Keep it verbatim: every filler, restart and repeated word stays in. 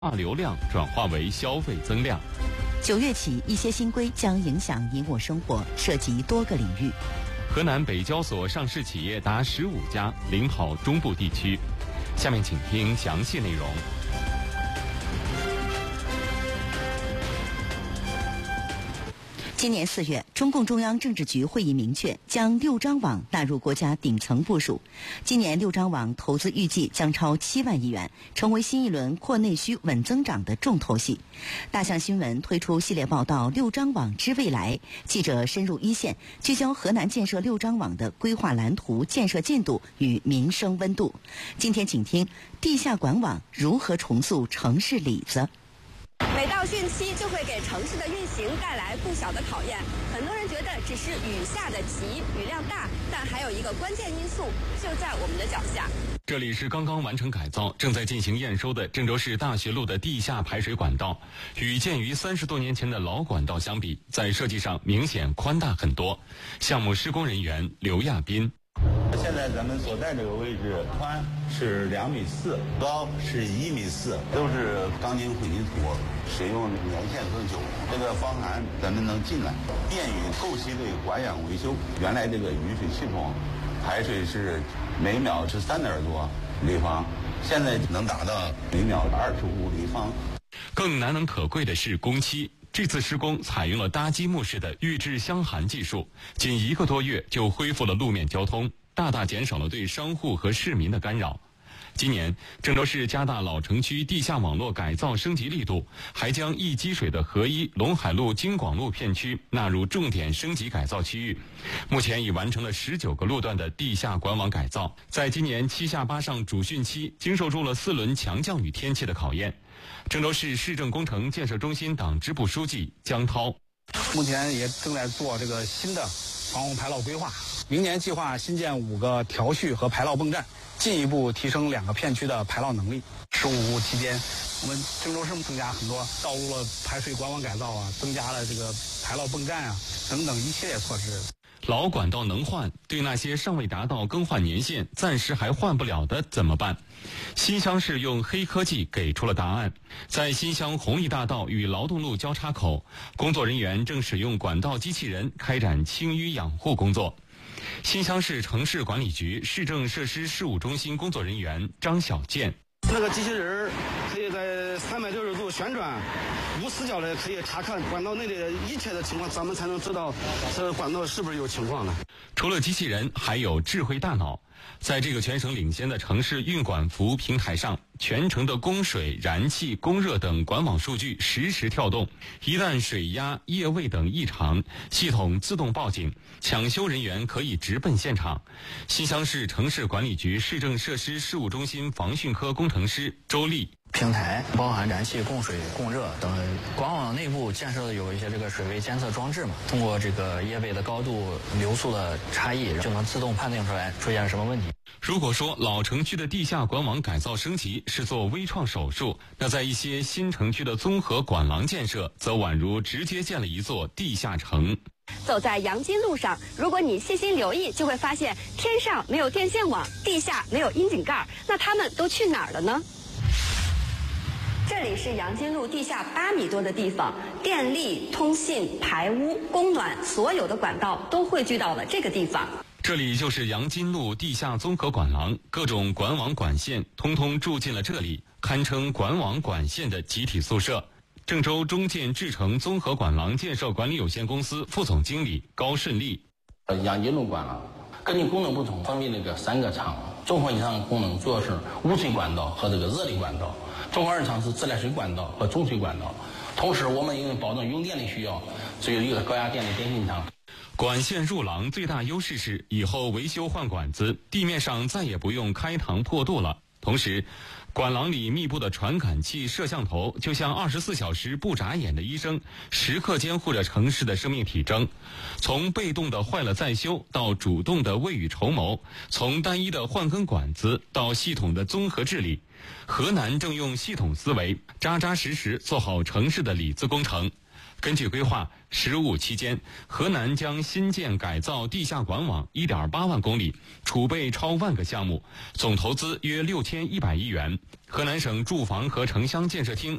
把流量转化为消费增量。 九月起，一些新规将影响你我生活，涉及多个领域。 河南北交所上市企业达十五家，领跑中部地区。下面请听详细内容。 今年四月，中共中央政治局会议明确，将六张网纳入国家顶层部署。今年六张网投资预计将超七万亿元，成为新一轮扩内需稳增长的重头戏。大象新闻推出系列报道《六张网之未来》，记者深入一线，聚焦河南建设六张网的规划蓝图、建设进度与民生温度。今天请听地下管网如何重塑城市里子。 每到汛期，就会给城市的运行带来不小的考验。很多人觉得只是雨下的急，雨量大，但还有一个关键因素就在我们的脚下。 这里是刚刚完成改造、正在进行验收的郑州市大学路的地下排水管道。与建于三十多年前的老管道相比，在设计上明显宽大很多。项目施工人员刘亚斌。 现在咱们所在这个位置，宽是两米四，高是一米四，都是钢筋混凝土，使用年限更久。这个防寒咱们能进来，便于后期的保养维修。原来这个雨水系统排水是每秒是三点多立方，现在能达到每秒二十五立方。 更难能可贵的是工期。这次施工采用了搭积木式的预制箱涵技术，仅一个多月就恢复了路面交通，大大减少了对商户和市民的干扰。今年，郑州市加大老城区地下网络改造升级力度，还将易积水的合一陇海路京广路片区纳入重点升级改造区域。目前已完成了十九个路段的地下管网改造，在今年七下八上主汛期，经受住了四轮强降雨天气的考验。郑州市市政工程建设中心党支部书记姜涛， 目前也正在做这个新的防洪排涝规划，明年计划新建五个调蓄和排涝泵站，进一步提升两个片区的排涝能力。十五期间，我们郑州市增加很多道路的排水管网改造啊，增加了这个排涝泵站啊等等一系列措施。 老管道能换，对那些尚未达到更换年限、暂时还换不了的怎么办？新乡市用黑科技给出了答案。在新乡红利大道与劳动路交叉口，工作人员正使用管道机器人开展清淤养护工作。新乡市城市管理局市政设施事务中心工作人员张小健， 那个机器人可以在三百六十度旋转，无死角的可以查看管道内的一切的情况，咱们才能知道这个管道是不是有情况了。 除了机器人，还有智慧大脑。在这个全省领先的城市运管服务平台上，全城的供水、燃气、供热等管网数据实时跳动，一旦水压、液位等异常，系统自动报警，抢修人员可以直奔现场。新乡市城市管理局市政设施事务中心防汛科工程师周丽， 平台包含燃气、供水、供热等，管网内部建设的有一些这个水位监测装置嘛，通过这个液位的高度、流速的差异，就能自动判定出来出现什么问题。 如果说老城区的地下管网改造升级是做微创手术，那在一些新城区的综合管廊建设，则宛如直接建了一座地下城。 走在杨金路上，如果你细心留意，就会发现天上没有电线网，地下没有窨井盖，那它们都去哪儿了呢？这里是杨金路地下八米多的地方，电力、通信、排污、供暖，所有的管道都汇聚到了这个地方。 这里就是杨金路地下综合管廊，各种管网管线通通住进了这里，堪称管网管线的集体宿舍。郑州中建智诚综合管廊建设管理有限公司副总经理高顺利， 杨金路管廊根据功能不同，分为那个三个厂，综合以上功能主要是污水管道和这个热力管道，综合二厂是自来水管道和中水管道。同时我们因为保证用电的需要，所以有一个高压电的电信厂。 管线入廊最大优势是以后维修换管子，地面上再也不用开膛破肚了。同时，管廊里密布的传感器、摄像头，就像二十四小时不眨眼的医生，时刻监护着城市的生命体征。从被动的坏了再修，到主动的未雨绸缪；从单一的换根管子，到系统的综合治理。河南正用系统思维，扎扎实实做好城市的里子工程。 根据规划，“十五”期间，河南将新建改造地下管网 一点八万公里，储备超万个项目，总投资约六千一百亿元。河南省住房和城乡建设厅